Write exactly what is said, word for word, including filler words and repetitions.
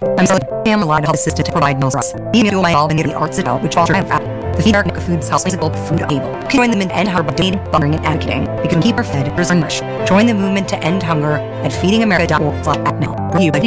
I'm so am allowed to help assistant to provide meals for us. Being able my all in the arts adult, which also have at the Feed Our Foods House is food able. You can join them in end hunger by donating, volunteering, and advocating. You can keep our fed, there's unrushed. Join the movement to end hunger at feeding america dot org slash now. Brought to you by